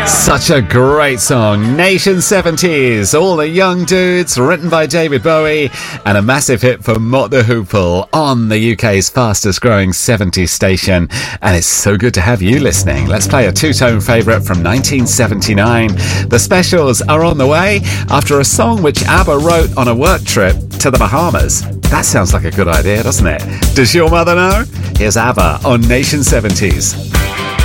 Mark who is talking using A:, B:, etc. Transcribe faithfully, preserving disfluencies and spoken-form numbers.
A: Such a great song. Nation seventies, all the young dudes, written by David Bowie, and a massive hit for Mott the Hoople on the U K's fastest growing seventies station. And it's so good to have you listening. Let's play a two-tone favourite from nineteen seventy-nine. The Specials are on the way after a song which ABBA wrote on a work trip to the Bahamas. That sounds like a good idea, doesn't it? Does your mother know? Here's ABBA on Nation seventies.